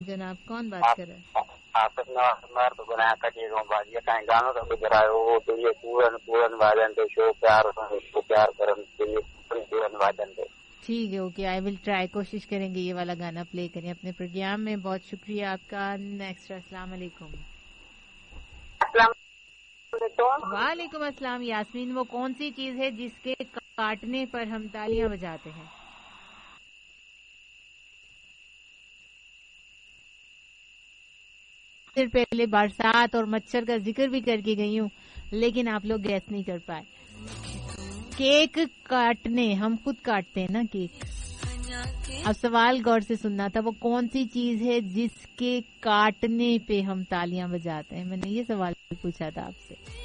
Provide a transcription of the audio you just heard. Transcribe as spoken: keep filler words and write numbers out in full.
जनाब, कौन बात कर रहे हैं? आपस में तो बनाया कटिएगा बाजी कहीं गानों तो गुजराए हो तो ये पूरन पूरन वादन दे शो प्यार शो प्यार करन के लिए पूरन वादन दे। ठीक है, ओके, आई विल ट्राई, कोशिश करेंगे ये वाला गाना प्ले करें अपने प्रोग्राम में। बहुत शुक्रिया आपका। नेक्स्ट, अस्सलाम वालेकुम। वालेकुम अस्सलाम। यास्मीन, वो कौन सी चीज है जिसके काटने पर हम तालियां बजाते हैं? फिर पहले बरसात और मच्छर का जिक्र भी करके गई हूँ, लेकिन आप लोग गैस नहीं कर पाए। केक काटने, हम खुद काटते हैं ना केक। अब सवाल गौर से सुनना था, वो कौन सी चीज है जिसके काटने पे हम तालियां बजाते हैं? मैंने ये सवाल पूछा था आपसे।